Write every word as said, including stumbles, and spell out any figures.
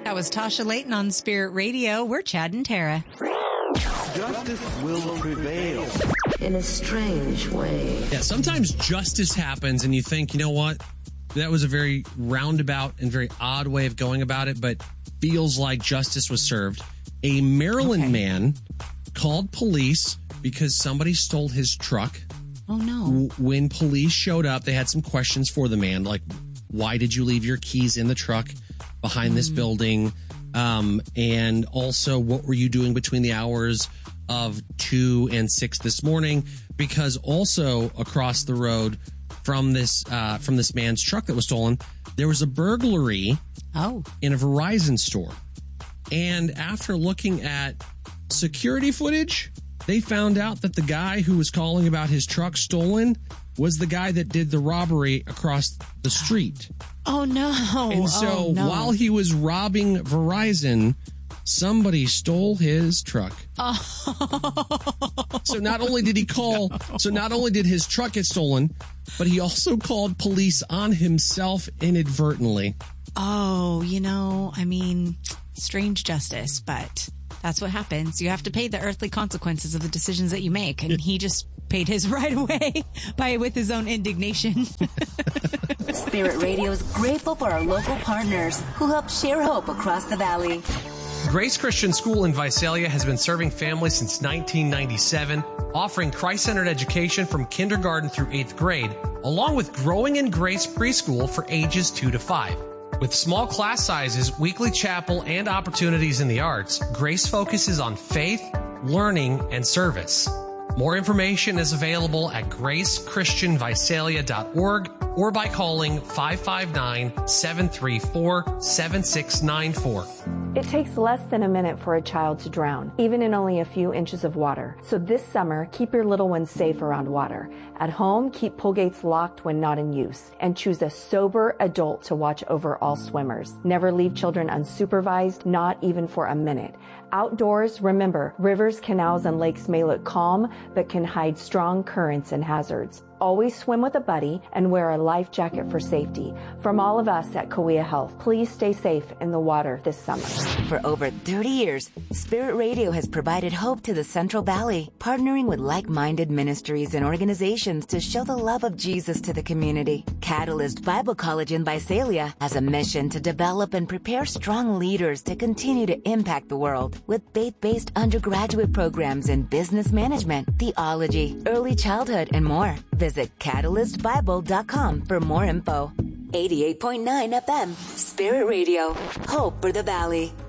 That was Tasha Layton on Spirit Radio. We're Chad and Tara. Justice will prevail. In a strange way. Yeah, sometimes justice happens and you think, you know what? That was a very roundabout and very odd way of going about it, but feels like justice was served. A Maryland okay. man called police because somebody stole his truck. Oh, no. When police showed up, they had some questions for the man, like, why did you leave your keys in the truck behind mm. this building? Um, and also, what were you doing between the hours of two and six this morning? Because also across the road from this uh, from this man's truck that was stolen, there was a burglary oh. in a Verizon store. And after looking at security footage, they found out that the guy who was calling about his truck stolen was the guy that did the robbery across the street. Oh, no. And so oh, no. while he was robbing Verizon, somebody stole his truck. Oh. So not only did he call, no. so not only did his truck get stolen, but he also called police on himself inadvertently. Oh, you know, I mean, strange justice, but that's what happens. You have to pay the earthly consequences of the decisions that you make. And he just paid his right away by with his own indignation. Spirit Radio is grateful for our local partners who help share hope across the valley. Grace Christian School in Visalia has been serving families since nineteen ninety-seven, offering Christ-centered education from kindergarten through eighth grade, along with Growing in Grace preschool for ages two to five. With small class sizes, weekly chapel, and opportunities in the arts, Grace focuses on faith, learning, and service. More information is available at grace christian visalia dot org or by calling five five nine, seven three four, seven six nine four. It takes less than a minute for a child to drown, even in only a few inches of water. So this summer, keep your little ones safe around water. At home, keep pull gates locked when not in use, and choose a sober adult to watch over all swimmers. Never leave children unsupervised, not even for a minute. Outdoors, remember, rivers, canals, and lakes may look calm, but can hide strong currents and hazards. Always swim with a buddy and wear a life jacket for safety. From all of us at Kauai Health, please stay safe in the water this summer. For over thirty years, Spirit Radio has provided hope to the Central Valley, partnering with like-minded ministries and organizations to show the love of Jesus to the community. Catalyst Bible College in Visalia has a mission to develop and prepare strong leaders to continue to impact the world with faith-based undergraduate programs in business management, theology, early childhood, and more. Visit catalyst bible dot com for more info. eighty-eight point nine F M, Spirit Radio. Hope for the Valley.